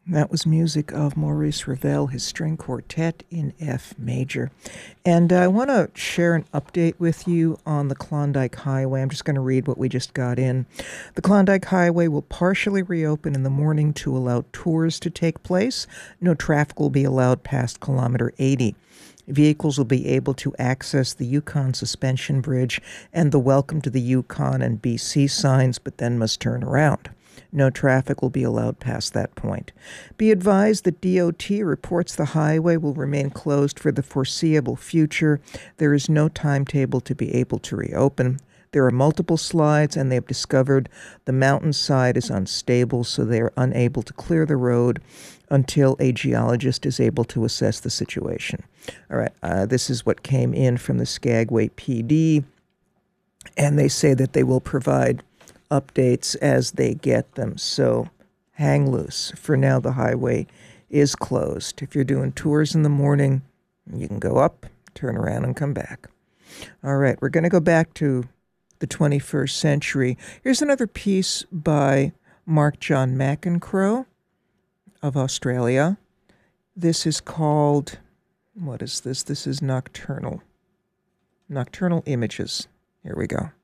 That was music of Maurice Ravel, his string quartet in F major. And I want to share an update with you on the Klondike Highway. I'm just going to read what we just got in. The Klondike Highway will partially reopen in the morning to allow tours to take place. No traffic will be allowed past kilometer 80. Vehicles will be able to access the Yukon Suspension Bridge and the Welcome to the Yukon and BC signs, but then must turn around. No traffic will be allowed past that point. Be advised that DOT reports the highway will remain closed for the foreseeable future. There is no timetable to be able to reopen. There are multiple slides, and they have discovered the mountainside is unstable, so they are unable to clear the road until a geologist is able to assess the situation. All right, this is what came in from the Skagway PD, and they say that they will provide updates as they get them. So hang loose. For now, the highway is closed. If you're doing tours in the morning, you can go up, turn around, and come back. All right, we're going to go back to the 21st century. Here's another piece by Mark John McEncrow of Australia. This is called, what is this? This is Nocturnal. Nocturnal Images. Here we go.